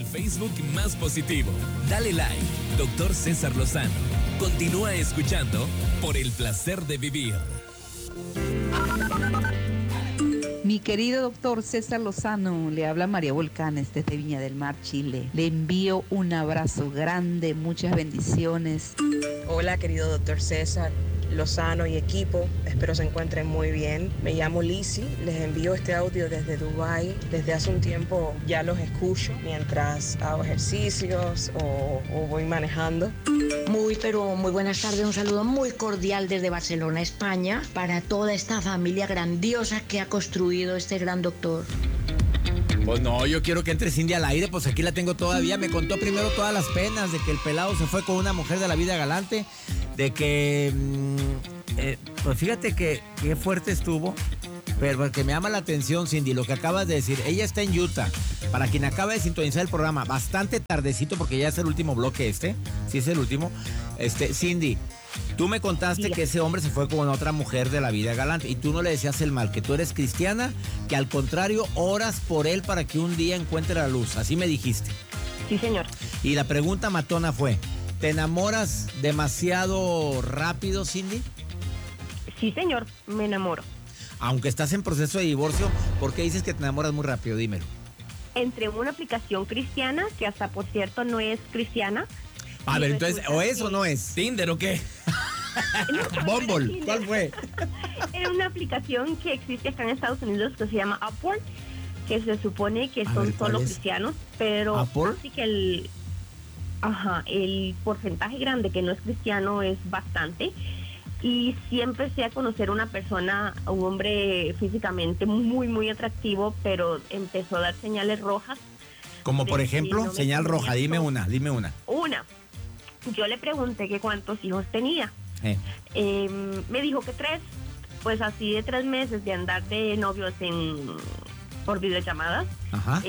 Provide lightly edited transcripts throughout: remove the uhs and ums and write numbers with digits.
Facebook más positivo. Dale like, Dr. César Lozano. Continúa escuchando por el placer de vivir. Mi querido doctor César Lozano, le habla María Volcanes desde Viña del Mar, Chile. Le envío un abrazo grande, muchas bendiciones. Hola, querido doctor César Lozano y equipo, espero se encuentren muy bien. Me llamo Lizzy, les envío este audio desde Dubái. Desde hace un tiempo ya los escucho mientras hago ejercicios o voy manejando. Pero muy buenas tardes, un saludo muy cordial desde Barcelona, España, para toda esta familia grandiosa que ha construido este gran doctor. Pues no, yo quiero que entre Cindy al aire, pues aquí la tengo todavía. Me contó primero todas las penas de que el pelado se fue con una mujer de la vida galante, de que, pues fíjate que qué fuerte estuvo, pero que me llama la atención, Cindy, lo que acabas de decir. Ella está en Utah, para quien acaba de sintonizar el programa, bastante tardecito porque ya es el último bloque sí es el último. Cindy, tú me contaste que ese hombre se fue con otra mujer de la vida galante y tú no le decías el mal, que tú eres cristiana, que al contrario oras por él para que un día encuentre la luz, así me dijiste. Sí, señor. Y la pregunta matona fue, ¿te enamoras demasiado rápido, Cindy? Sí, señor, me enamoro. Aunque estás en proceso de divorcio, ¿por qué dices que te enamoras muy rápido? Dímelo. Entré en una aplicación cristiana, que hasta por cierto no es cristiana. A ver, entonces, ¿o es o no es? ¿Tinder o qué? Bumble, ¿cuál fue? Era una aplicación que existe acá en Estados Unidos que se llama Upwork, que se supone que son solo cristianos, pero así que el porcentaje grande que no es cristiano es bastante. Y sí empecé a conocer una persona, un hombre físicamente muy, muy atractivo, pero empezó a dar señales rojas. Como por ejemplo, no señal roja, dime una. Una. Yo le pregunté que cuántos hijos tenía. Me dijo que 3. Pues así de 3 meses de andar de novios por videollamadas. Ajá.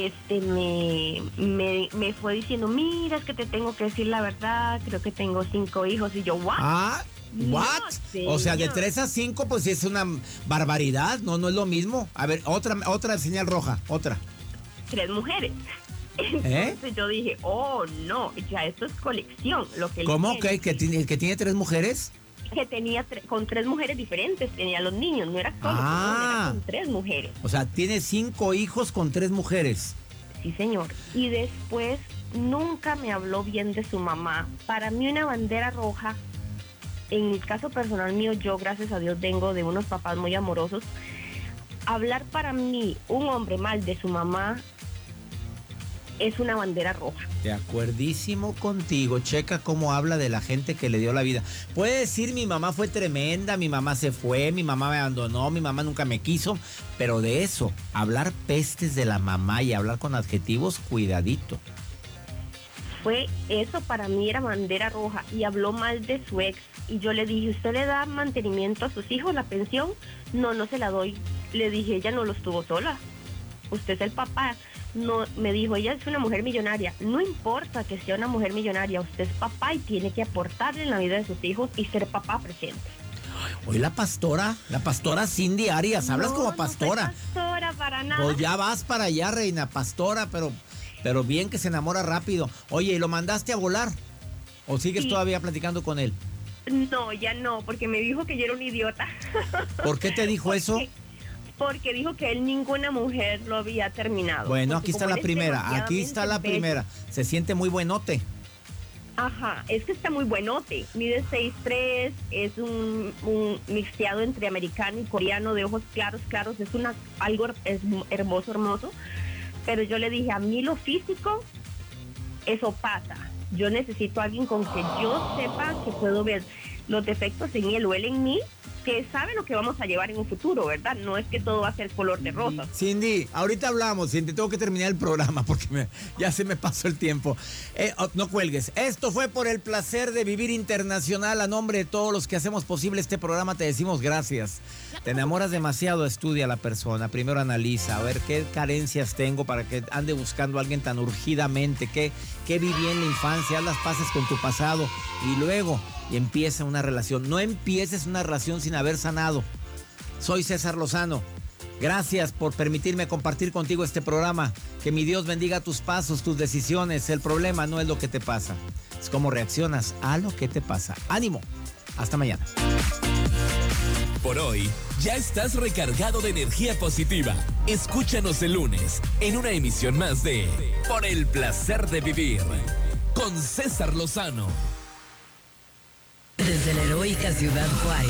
Me fue diciendo, mira, es que te tengo que decir la verdad, creo que tengo 5 hijos. Y yo, ¿what? ¿What? No, o sea, de 3 a 5, pues es una barbaridad, no es lo mismo. A ver, otra señal roja, otra. 3 mujeres. Entonces yo dije, oh, no, ya esto es colección. ¿Cómo? ¿Que tiene 3 mujeres? Que tenía con 3 mujeres diferentes, tenía los niños, no era solo, era con 3 mujeres. O sea, tiene 5 hijos con 3 mujeres. Sí, señor. Y después nunca me habló bien de su mamá. Para mí una bandera roja. En el caso personal mío, yo gracias a Dios vengo de unos papás muy amorosos. Hablar para mí, un hombre mal de su mamá, es una bandera roja. De acuerdísimo contigo. Checa cómo habla de la gente que le dio la vida. Puede decir, mi mamá fue tremenda, mi mamá se fue, mi mamá me abandonó, mi mamá nunca me quiso. Pero de eso, hablar pestes de la mamá y hablar con adjetivos, cuidadito. Eso para mí era bandera roja. Y habló mal de su ex. Y yo le dije, ¿usted le da mantenimiento a sus hijos, la pensión? No se la doy. Le dije, ella no los tuvo sola. Usted es el papá. No, me dijo, ella es una mujer millonaria. No importa que sea una mujer millonaria, usted es papá y tiene que aportarle en la vida de sus hijos y ser papá presente. Hoy la pastora Cindy Arias, hablas como pastora. No soy pastora para nada. Pues ya vas para allá, reina pastora, pero bien que se enamora rápido. Oye, ¿y lo mandaste a volar? ¿O sigues todavía platicando con él? No, ya no, porque me dijo que yo era un idiota. ¿Por qué te dijo eso? Porque dijo que él ninguna mujer lo había terminado. Bueno, aquí está la primera. Se siente muy buenote. Ajá, es que está muy buenote. Mide 6'3", es un mixteado entre americano y coreano, de ojos claros, es es hermoso. Pero yo le dije, a mí lo físico, eso pasa. Yo necesito a alguien con que yo sepa que puedo ver los defectos en él o él en mí, que sabe lo que vamos a llevar en un futuro, ¿verdad? No es que todo va a ser color de rosa. Cindy, ahorita hablamos, Cindy, tengo que terminar el programa porque ya se me pasó el tiempo. No cuelgues. Esto fue por el placer de vivir internacional. A nombre de todos los que hacemos posible este programa, te decimos gracias. Te enamoras demasiado, estudia a la persona. Primero analiza, a ver qué carencias tengo para que ande buscando a alguien tan urgidamente. ¿Qué viví en la infancia? Haz las paces con tu pasado y luego empieza una relación. No empieces una relación sin haber sanado. Soy César Lozano. Gracias por permitirme compartir contigo este programa. Que mi Dios bendiga tus pasos, tus decisiones. El problema no es lo que te pasa, es cómo reaccionas a lo que te pasa. ¡Ánimo! Hasta mañana. Por hoy, ya estás recargado de energía positiva. Escúchanos el lunes en una emisión más de Por el Placer de Vivir con César Lozano. Desde la heroica Ciudad Juárez,